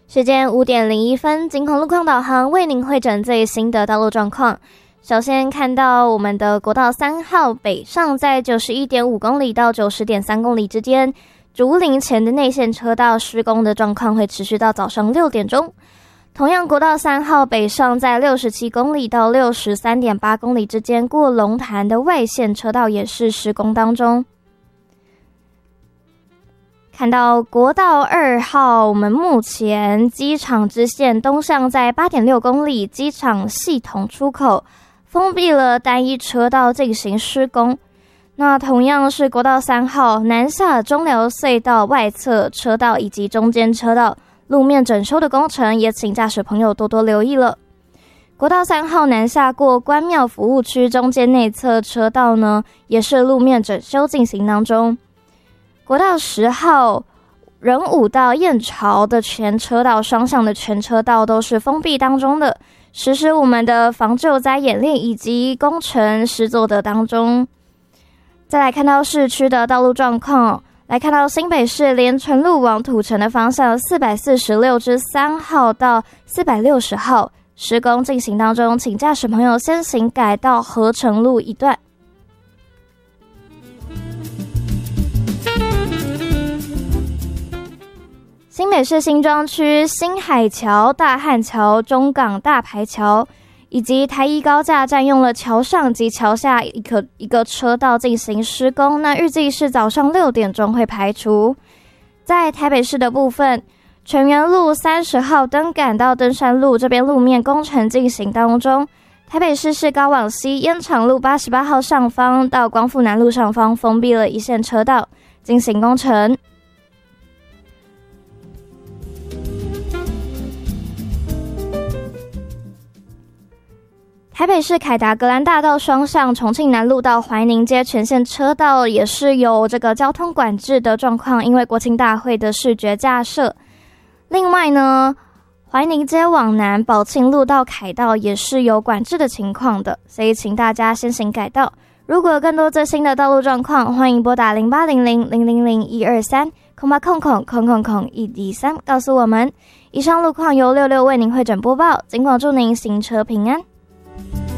时间5:01，警孔路况导航为您汇整最新的道路状况。首先看到我们的国道3号北上在 91.5 公里到 90.3 公里之间，竹林前的内线车道施工的状况会持续到早上6点钟。同样国道3号北上在67公里到 63.8 公里之间，过龙潭的外线车道也是施工当中。看到国道2号，我们目前机场支线东向在 8.6 公里，机场系统出口封闭了单一车道进行施工。那同样是国道3号南下中寮隧道外侧车道以及中间车道路面整修的工程，也请驾驶朋友多多留意了。国道3号南下过关庙服务区中间内侧车道呢，也是路面整修进行当中。国道10号仁武到燕巢的全车道双向的全车道都是封闭当中的，实施我们的防救灾演练以及工程施作的当中。再来看到市区的道路状况，来看到新北市连城路往土城的方向446之3号到460号施工进行当中，请驾驶朋友先行改道合成路一段。新北市新庄区新海桥、大汉桥、中港大排桥以及台一高架占用了桥上及桥下一个车道进行施工，那预计是早上6点钟会排除。在台北市的部分，全园路30号登杆到登山路这边路面工程进行当中，台北市市高往西烟厂路88号上方到光复南路上方封闭了一线车道进行工程。台北市凯达格兰大道双向重庆南路到怀宁街全线车道也是有这个交通管制的状况，因为国庆大会的视觉架设。另外呢，怀宁街往南宝庆路到凯道也是有管制的情况的，所以请大家先行改道。如果有更多最新的道路状况，欢迎拨打0800000123空八空空空空空1D3告诉我们。以上路况由66为您汇整播报，尽管祝您行车平安。